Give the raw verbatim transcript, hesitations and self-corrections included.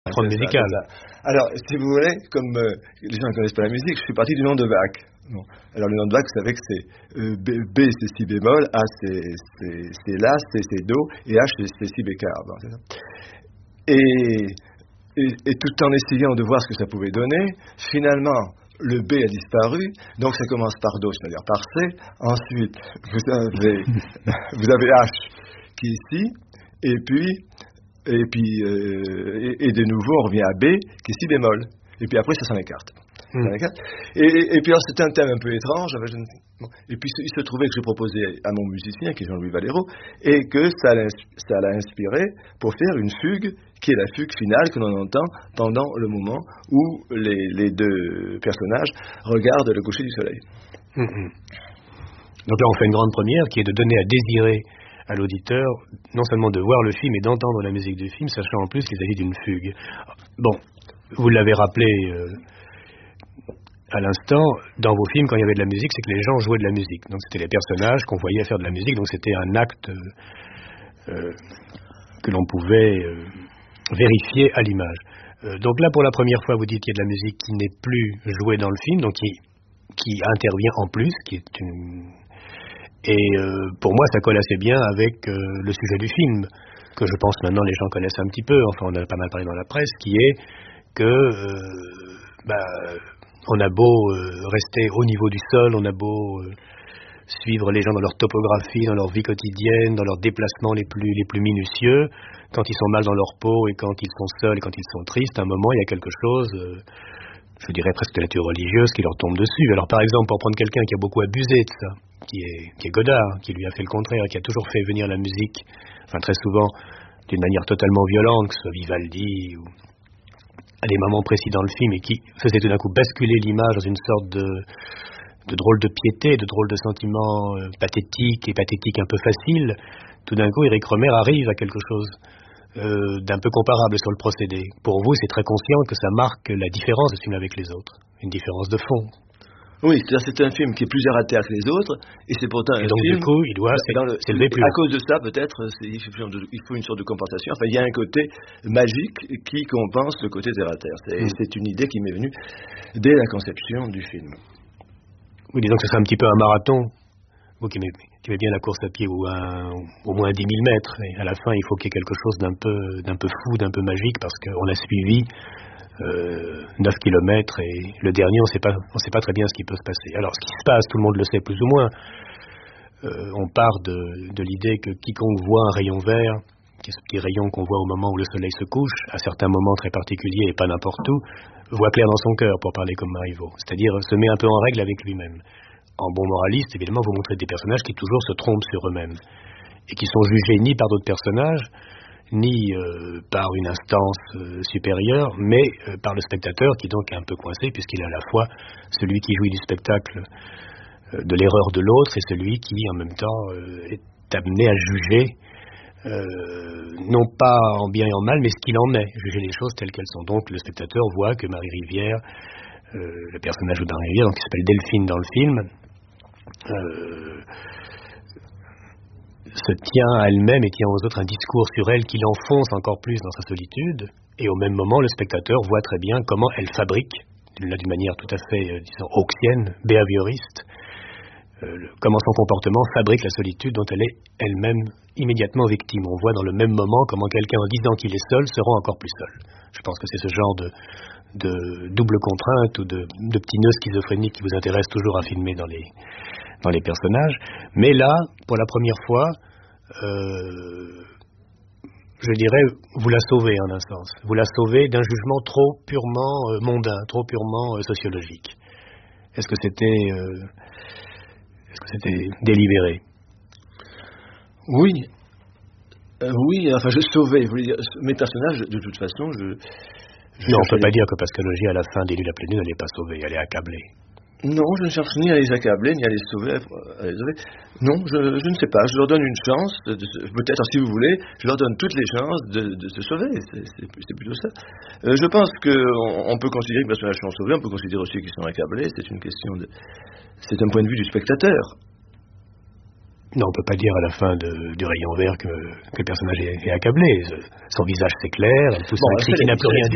trente musicale. Alors, si vous voulez, comme euh, les gens ne connaissent pas la musique, je suis parti du nom de Bach. Bon. Alors, le nom de Bach, vous savez que c'est euh, B, B c'est si bémol, A c'est, c'est, c'est La, C c'est Do, et H c'est, c'est si bécard. Bon, c'est ça. Et, et, et tout en essayant de voir ce que ça pouvait donner, finalement, le B a disparu, donc ça commence par Do, c'est-à-dire par C. Ensuite, vous avez, vous avez H qui est ici, et puis, et, puis euh, et, et de nouveau, on revient à B qui est si bémol. Et puis après, ça s'en écarte. Mmh. Et, et, et puis alors, c'était un thème un peu étrange. Et puis il se trouvait que j'ai proposé à mon musicien, qui est Jean-Louis Valero, et que ça l'a, ça l'a inspiré pour faire une fugue, qui est la fugue finale que l'on entend pendant le moment où les, les deux personnages regardent le coucher du soleil. Mmh. Donc là, on fait une grande première, qui est de donner à désirer à l'auditeur, non seulement de voir le film, mais d'entendre la musique du film, sachant en plus qu'il s'agit d'une fugue. Bon, vous l'avez rappelé euh, à l'instant, dans vos films, quand il y avait de la musique, c'est que les gens jouaient de la musique. Donc c'était les personnages qu'on voyait faire de la musique, donc c'était un acte euh, euh, que l'on pouvait euh, vérifier à l'image. Euh, donc là, pour la première fois, vous dites qu'il y a de la musique qui n'est plus jouée dans le film, donc qui, qui intervient en plus, qui est une... Et euh, pour moi, ça colle assez bien avec euh, le sujet du film, que je pense maintenant les gens connaissent un petit peu, enfin on en a pas mal parlé dans la presse, qui est que euh, bah, on a beau euh, rester au niveau du sol, on a beau euh, suivre les gens dans leur topographie, dans leur vie quotidienne, dans leurs déplacements les plus, les plus minutieux, quand ils sont mal dans leur peau et quand ils sont seuls et quand ils sont tristes, à un moment il y a quelque chose... Euh, je dirais presque de nature religieuse, qui leur tombe dessus. Alors par exemple, pour prendre quelqu'un qui a beaucoup abusé de ça, qui est, qui est Godard, qui lui a fait le contraire, qui a toujours fait venir la musique, enfin très souvent, d'une manière totalement violente, que ce soit Vivaldi ou à des moments précis dans le film, et qui faisait tout d'un coup basculer l'image dans une sorte de, de drôle de piété, de drôle de sentiment euh, pathétique et pathétique un peu facile. Tout d'un coup, Éric Rohmer arrive à quelque chose Euh, d'un peu comparable sur le procédé. Pour vous, c'est très conscient que ça marque la différence de ce film avec les autres, une différence de fond. Oui, c'est-à-dire c'est un film qui est plus terre à terre que les autres, et c'est pourtant et un donc, film... du coup, il doit le, s'élever plus à haut. cause de ça, peut-être, c'est, il, faut, il faut une sorte de compensation. Enfin, il y a un côté magique qui compense le côté terre à terre. C'est, mm. c'est une idée qui m'est venue dès la conception du film. Oui, disons que ce serait un petit peu un marathon. Vous qui aimez, qui aimez bien la course à pied ou un, au moins dix mille mètres, et à la fin il faut qu'il y ait quelque chose d'un peu, d'un peu fou, d'un peu magique, parce qu'on a suivi euh, neuf kilomètres et le dernier on sait pas, on sait pas très bien ce qui peut se passer. Alors ce qui se passe, tout le monde le sait plus ou moins. Euh, on part de, de l'idée que quiconque voit un rayon vert, qui est ce petit rayon qu'on voit au moment où le soleil se couche, à certains moments très particuliers et pas n'importe où, voit clair dans son cœur, pour parler comme Marivaux, c'est-à-dire se met un peu en règle avec lui-même. En bon moraliste, évidemment, vous montrez des personnages qui toujours se trompent sur eux-mêmes et qui sont jugés ni par d'autres personnages, ni euh, par une instance euh, supérieure, mais euh, par le spectateur qui donc est un peu coincé puisqu'il est à la fois celui qui jouit du spectacle euh, de l'erreur de l'autre et celui qui, en même temps, euh, est amené à juger, euh, non pas en bien et en mal, mais ce qu'il en est, juger les choses telles qu'elles sont. Donc le spectateur voit que Marie Rivière, euh, le personnage de Marie Rivière, donc qui s'appelle Delphine dans le film, Euh, se tient à elle-même et tient aux autres un discours sur elle qui l'enfonce encore plus dans sa solitude, et au même moment le spectateur voit très bien comment elle fabrique, là d'une manière tout à fait euh, disons hawksienne, behavioriste, euh, le, comment son comportement fabrique la solitude dont elle est elle-même immédiatement victime. On voit dans le même moment comment quelqu'un en disant qu'il est seul se rend encore plus seul. Je pense que c'est ce genre de, de double contrainte ou de, de petits nœuds schizophréniques qui vous intéressent toujours à filmer dans les dans les personnages, mais là, pour la première fois, euh, je dirais, vous la sauvez en un sens. Vous la sauvez d'un jugement trop purement euh, mondain, trop purement euh, sociologique. Est-ce que c'était, euh, est-ce que c'était délibéré? Oui, euh, oui. Enfin, je sauvais. Vous voulez dire, mes personnages, de toute façon, je. je non, on ne peut pas dire que Pascal Augier, à la fin d'Élu la pleine lune, elle n'est pas sauvée, elle est accablée. Non, je ne cherche ni à les accabler, ni à les sauver. À les sauver. Non, je, je ne sais pas. Je leur donne une chance, de, de, peut-être si vous voulez, je leur donne toutes les chances de, de se sauver. C'est, c'est, c'est plutôt ça. Euh, je pense qu'on on peut considérer que les personnages sont sauvés, on peut considérer aussi qu'ils sont accablés. C'est une question de. C'est un point de vue du spectateur. Non, on ne peut pas dire à la fin de, du rayon vert que, que le personnage est, est accablé. Son visage s'éclaire, elle pousse bon, un cri qui n'a plus rien